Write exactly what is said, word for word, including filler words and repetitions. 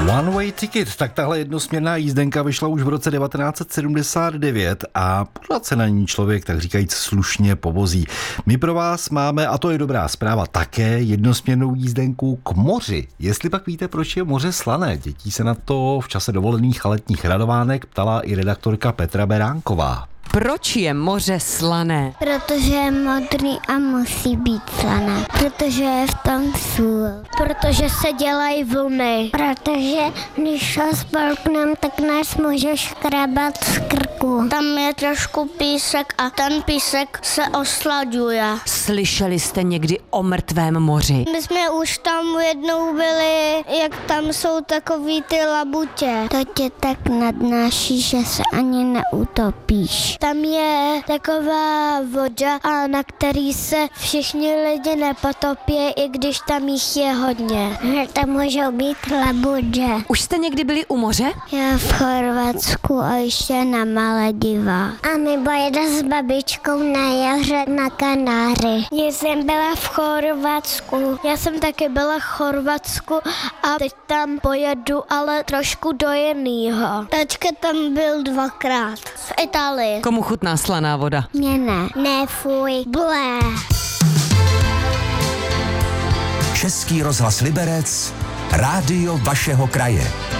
One Way Ticket, tak tahle jednosměrná jízdenka vyšla už v roce devatenáct set sedmdesát devět a pořád se na ní člověk, tak říkajíc, slušně povozí. My pro vás máme, a to je dobrá zpráva, také jednosměrnou jízdenku k moři. Jestli pak víte, proč je moře slané, dětí se na to v čase dovolených a letních radovánek ptala i redaktorka Petra Beránková. Proč je moře slané? Protože je modrý a musí být slané. Protože je v tom sůl. Protože se dělají vlny. Protože když ho spolknem, tak nás může škrabat z krku. Tam je trošku písek a ten písek se oslaďuje. Slyšeli jste někdy o mrtvém moři? My jsme už tam jednou byli, jak tam jsou takový ty labutě. To tě tak nadnáší, že se ani neutopíš. Tam je taková voda, a na který se všichni lidi nepotopí, i když tam jich je hodně. Tam můžou být labudě. Už jste někdy byli u moře? Já v Chorvatsku a ještě na Malediva. A my byli s babičkou na jaře na Kanáry. Já jsem byla v Chorvatsku. Já jsem taky byla v Chorvatsku a teď tam pojedu, ale trošku do jinýho. Tačka tam byl dvakrát. V Itálii. Komu chutná slaná voda? Mně ne. Ne, fuj. Blé. Český rozhlas Liberec, rádio vašeho kraje.